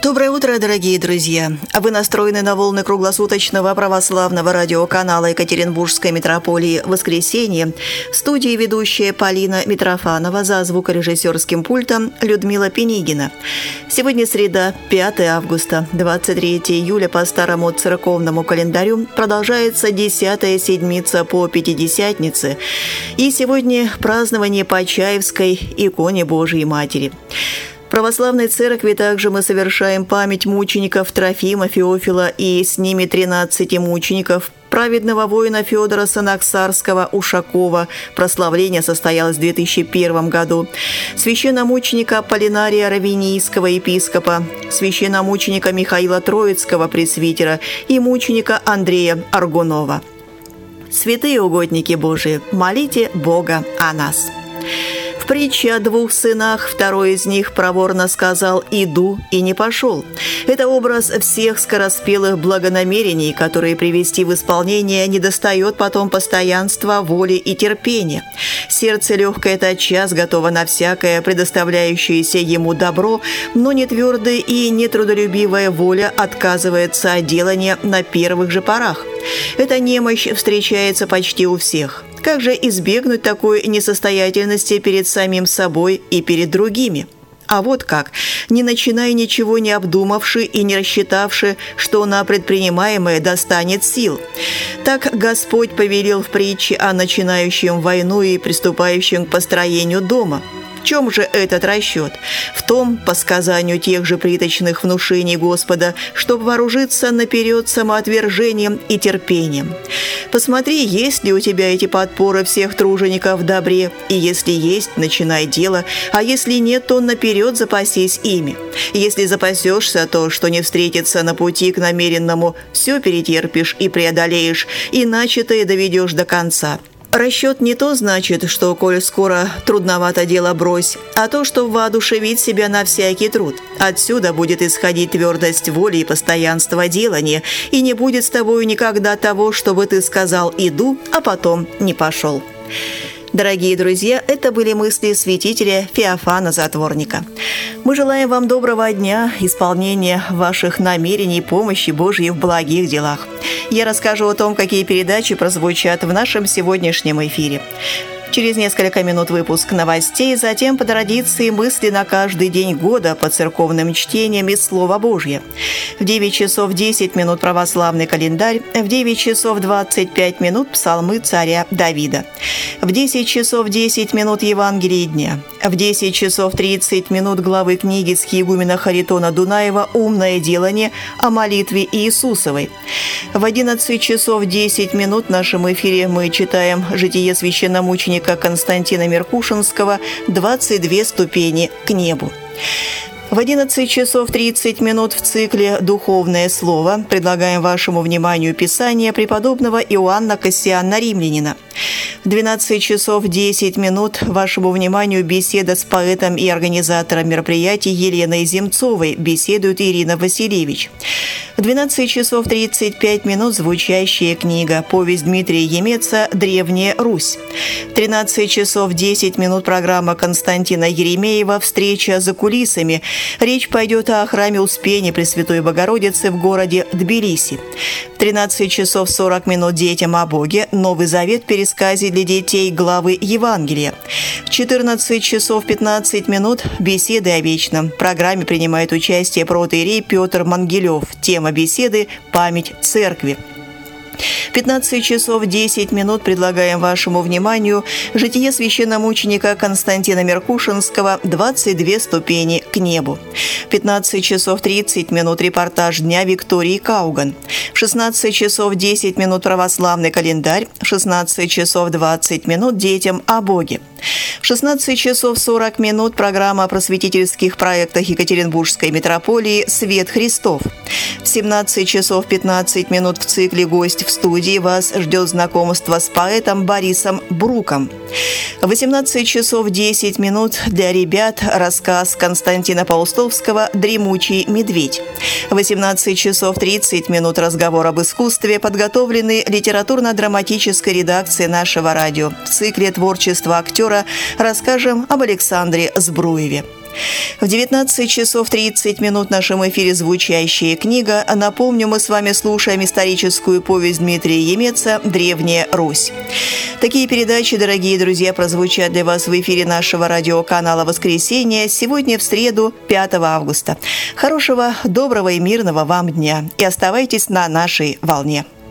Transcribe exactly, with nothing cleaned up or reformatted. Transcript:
Доброе утро, дорогие друзья! Вы настроены на волны круглосуточного православного радиоканала Екатеринбургской митрополии «Воскресенье». В студии ведущая Полина Митрофанова, за звукорежиссерским пультом Людмила Пенигина. Сегодня среда, пятое августа, двадцать третье июля по старому церковному календарю, продолжается десятая седмица по Пятидесятнице. И сегодня празднование Почаевской иконе Божией Матери. В Православной Церкви также мы совершаем память мучеников Трофима, Феофила и с ними тринадцати мучеников, праведного воина Федора Санаксарского Ушакова. Прославление состоялось в две тысячи первом году. Священномученика Аполлинария Равенийского епископа, священномученика Михаила Троицкого пресвитера и мученика Андрея Аргунова. Святые угодники Божии, молите Бога о нас. В притче о двух сынах второй из них проворно сказал «иду» и не пошел. Это образ всех скороспелых благонамерений, которые привести в исполнение недостает потом постоянства, воли и терпения. Сердце легкое тотчас готово на всякое предоставляющееся ему добро, но не твердая и нетрудолюбивая воля отказывается от делания на первых же порах. Эта немощь встречается почти у всех. Как же избегнуть такой несостоятельности перед самим собой и перед другими? А вот как. Не начиная ничего не обдумавши и не рассчитавши, что на предпринимаемое достанет сил. Так Господь повелел в притче о начинающем войну и приступающем к построению дома. В чем же этот расчет? В том, по сказанию тех же приточных внушений Господа, чтобы вооружиться наперед самоотвержением и терпением. Посмотри, есть ли у тебя эти подпоры всех тружеников в добре, и если есть, начинай дело, а если нет, то наперед запасись ими. Если запасешься, то, что не встретится на пути к намеренному, все перетерпишь и преодолеешь, и начатое доведешь до конца. Расчет не то значит, что, коль скоро трудновато дело брось, а то, что воодушевить себя на всякий труд. Отсюда будет исходить твердость воли и постоянство делания, и не будет с тобою никогда того, чтобы ты сказал «иду», а потом не пошел. Дорогие друзья, это были мысли святителя Феофана Затворника. Мы желаем вам доброго дня, исполнения ваших намерений, помощи Божьей в благих делах. Я расскажу о том, какие передачи прозвучат в нашем сегодняшнем эфире. Через несколько минут выпуск новостей, затем по традиции мысли на каждый день года по церковным чтениям из Слова Божьего. В девять часов десять минут православный календарь, в девять часов двадцать пять минут псалмы царя Давида, в десять часов десять минут Евангелие дня, в десять часов тридцать минут главы книги схиегумена Харитона Дунаева «Умное делание» о молитве Иисусовой. В одиннадцать часов десять минут в нашем эфире мы читаем житие священномученика Константина Меркушинского «двадцать две ступени к небу». В одиннадцать часов тридцать минут в цикле «Духовное слово» предлагаем вашему вниманию Писание преподобного Иоанна Кассиана Римлянина. В двенадцать часов десять минут вашему вниманию беседа с поэтом и организатором мероприятий Еленой Земцовой, беседует Ирина Васильевич. В двенадцать часов тридцать пять минут звучащая книга «Повесть Дмитрия Емеца. Древняя Русь». В тринадцать часов десять минут программа Константина Еремеева «Встреча за кулисами». Речь пойдет о храме Успения Пресвятой Богородицы в городе Тбилиси. В тринадцать часов сорок минут детям о Боге. Новый Завет в пересказе для детей главы Евангелия. В четырнадцать часов пятнадцать минут беседы о вечном. В программе принимает участие протоиерей Петр Мангелев. Тема беседы «Память Церкви». В пятнадцать часов десять минут предлагаем вашему вниманию житие священномученика Константина Меркушинского «двадцать две ступени к небу». В пятнадцать часов тридцать минут репортаж дня Виктории Кауган. В шестнадцать часов десять минут православный календарь. В шестнадцать часов двадцать минут детям о Боге. В шестнадцать часов сорок минут программа о просветительских проектах Екатеринбургской митрополии «Свет Христов». В семнадцать часов пятнадцать минут в цикле «Гость в студии» вас ждет знакомство с поэтом Борисом Бруком. В восемнадцать часов десять минут для ребят рассказ Константина Паустовского «Дремучий медведь». В восемнадцать часов тридцать минут разговор об искусстве, подготовленный литературно-драматической редакцией нашего радио. В цикле «Творчество актера» расскажем об Александре Збруеве. В девятнадцать часов тридцать минут в нашем эфире «Звучащая книга». Напомню, мы с вами слушаем историческую повесть Дмитрия Емеца «Древняя Русь». Такие передачи, дорогие друзья, прозвучат для вас в эфире нашего радиоканала «Воскресенье» сегодня в среду, пятого августа. Хорошего, доброго и мирного вам дня. И оставайтесь на нашей волне.